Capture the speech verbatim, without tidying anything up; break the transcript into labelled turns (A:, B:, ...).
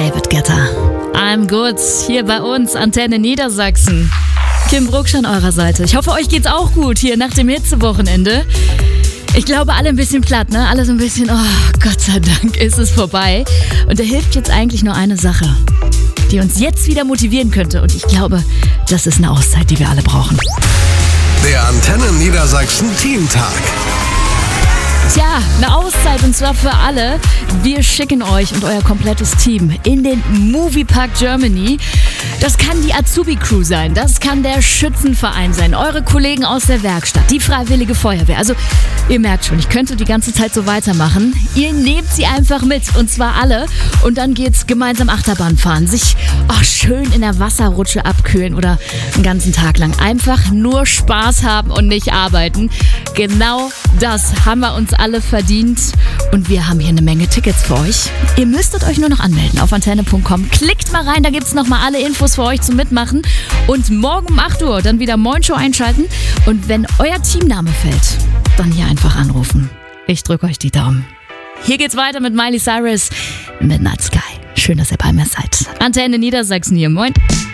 A: David Guetta. I'm good, hier bei uns, Antenne Niedersachsen. Kim Brucksch an eurer Seite. Ich hoffe, euch geht's auch gut hier nach dem Hitze-Wochenende. Ich glaube, alle ein bisschen platt, ne? Alle so ein bisschen, oh, Gott sei Dank ist es vorbei. Und da hilft jetzt eigentlich nur eine Sache, die uns jetzt wieder motivieren könnte. Und ich glaube, das ist eine Auszeit, die wir alle brauchen.
B: Der Antenne Niedersachsen Teamtag.
A: Tja, eine Auszeit und zwar für alle. Wir schicken euch und euer komplettes Team in den Moviepark Germany. Das kann die Azubi-Crew sein, das kann der Schützenverein sein, eure Kollegen aus der Werkstatt, die Freiwillige Feuerwehr. Also ihr merkt schon, ich könnte die ganze Zeit so weitermachen. Ihr nehmt sie einfach mit und zwar alle und dann geht's gemeinsam Achterbahn fahren, sich oh, schön in der Wasserrutsche abkühlen oder einen ganzen Tag lang einfach nur Spaß haben und nicht arbeiten. Genau das haben wir uns alle verdient und wir haben hier eine Menge Tickets für euch. Ihr müsstet euch nur noch anmelden auf antenne punkt com. Klickt mal rein, da gibt's nochmal alle Infos für euch zum Mitmachen und morgen um acht Uhr dann wieder Moin Show einschalten und wenn euer Teamname fällt, dann hier einfach anrufen. Ich drücke euch die Daumen. Hier geht's weiter mit Miley Cyrus, Midnight Sky. Schön, dass ihr bei mir seid. Antenne Niedersachsen hier, moin.